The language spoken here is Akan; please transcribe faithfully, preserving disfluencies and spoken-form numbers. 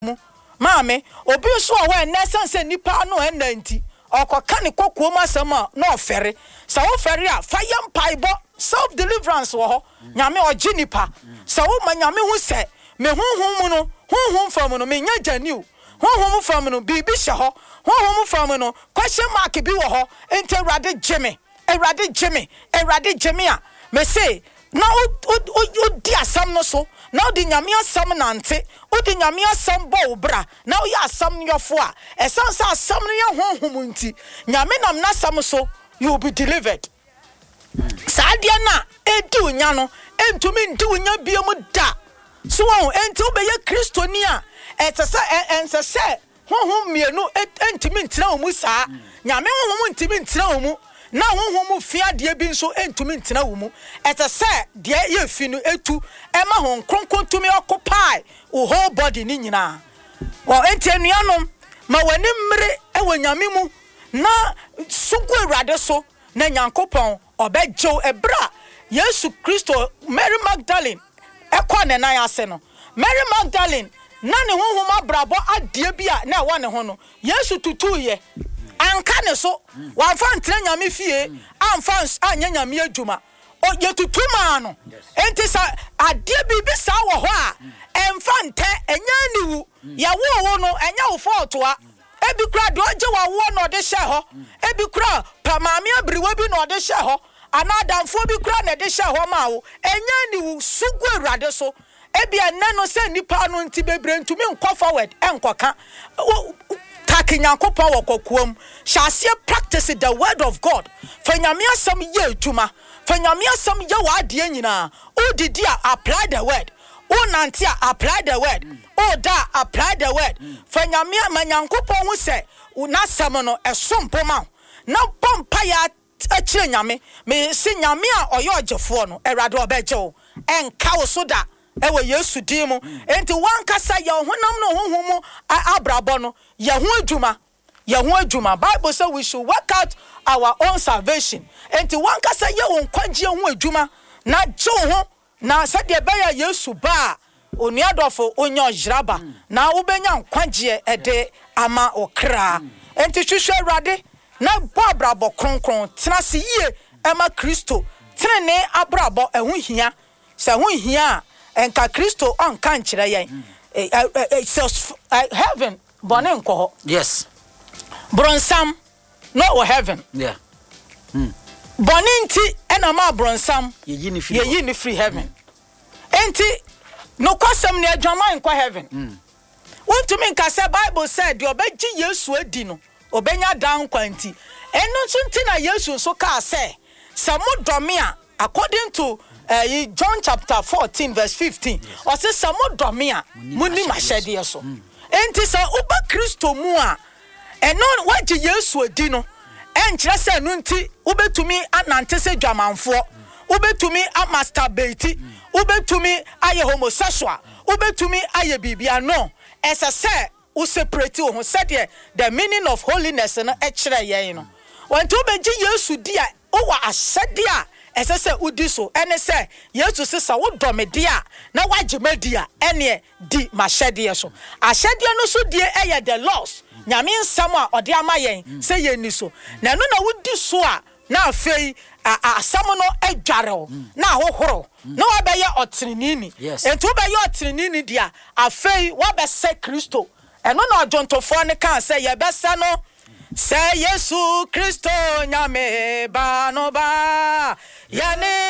Mame, obi so a nessa se nipa no enanti. Okoka ne kokuo masama no fere. Sa wo fere a fa yam paibo self deliverance wo ho. Nyame ogi nipa. Sa wo ma nyame hu se me honhom mu no, honhom fam no me nya janiu. Honhom fam no bibi hye ho. Honhom fam no question mark bi wo ho. Enti Awurade Jimmy, Awurade Jimmy, Awurade Jimmy a me say na o di asam no so. Now the nyame asam nante, o di nyame asam bo bra. Now ya asam yofo a, esan sa asam no ye honhom nti. Nyame nam na asam so, you will be delivered. Sadia na edu nya no, entumi ndu nya biom da. So enti obeye Kristoni a, etese ensese honhom mienu entumi ntra omu saa. Nyame honhom ntimi ntra omu. Na honhom fia de bi nso entumi ntena wo mu etese de ye fi no etu ema hon kronkron tumi occupy o whole body ni nyina wo entenuanom ma wani mmre e wanyame mu na sugu Awurade so na Nyankopon obejo ebra Yesu Kristo Mary Magdalene ekọ ne nan ase no Mary Magdalene na ne honhom abrabo ade bi a na wa ne ho no Yesu tutuye anka ne so wanfa ntre nyame fie amfa anya nyame adwuma o yetutuma no enti sa ade bibi sa wo ho a emfa nte enya niwu ya wo wo no enya wo fotoa ebi kura do je wa wo no de hye ho ebi kura pa maame abriwa bi no de hye ho anadamfo bi kura na de hye ho ma wo enya niwu sugu Awurade so ebi enne no se nipa no nti bebre ntumi nkọ forward enkoka Takinyankopa wakokuom shall see practice the word of God. For nyamia some ye tuma. For nyamia some ye wa die nyina. O didia apply the word. O nantia apply the word. O da apply the word. For nyamia manyankopa hu se una samono esompo ma. Na pompa ya akire nyame. Me si nyame a oyo ogefo no Awurade obeje wo. Enka wo so da. Ewe Yesu dimu enti wankasa ye honam no honhom abrabo no ye ho adwuma ye ho adwuma Bible say we should work out our own salvation enti wankasa ye won kwagye ho adwuma na je ho na sade be ya Yesu ba onuadofo onya ojraba na ubenya kwagye ede ama okra enti hwehwe Awurade na bo abrabo kronkron tenase yie ema Kristo tenene abrabo eho hia se ho hia enka Kristo on kan kire yen heaven bonen nko. Yes. Bronsam no or heaven. Yeah. Mm. Boninti ena ma bronsam ye yi ni free ye yi ni free heaven. Enti no kwasam ne adwama nko heaven. Mm. Wontumi nka say Bible said the obeji Yesu adi no obenya dan kwanti. Eno nso nti na Yesu so ka say samodome a according to Uh, John chapter fourteen verse fifteen. Or say some dome a muni mashede so. Enti sa uba Kristo mu a eno waje Yesu adi no enkyere se no nti ubetumi anante se dwamanfo ubetumi amasturbate ubetumi aye homosexual ubetumi aye bibia no ese se u separate wo said the meaning of holiness no e kire yen no wanti ubeji Yesu di a o wa asede a ese se udi so ene se Yesu se sa wo domede a na wagimadi a ene di mashede so ashede no so die eye the laws nyame nsam a ode amayen se ye ni so na no na wudi so a na afei asam no adware na hohoro na wabeye otrenini enti wabeye otrenini dia afei wabese Kristo eno na ojontofo ne kan se ye bese no se Yesu Kristo nyame ba no ba yani